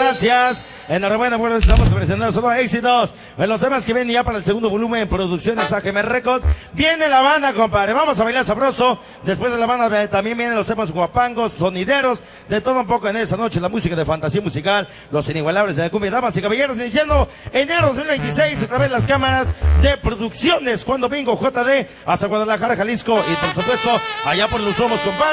gracias. Enhorabuena, bueno, estamos presentando solo éxitos. En los temas que vienen ya para el segundo volumen, producciones AGM Records. Viene la banda, compadre. Vamos a bailar sabroso. Después de la banda también vienen los temas guapangos, sonideros, de todo un poco en esa noche. La música de fantasía musical, los inigualables de la cumbia. Damas y caballeros, iniciando enero 2026, a través de las cámaras de producciones. Cuando vengo JD hasta Guadalajara, Jalisco. Y por supuesto, allá por los somos, compadre.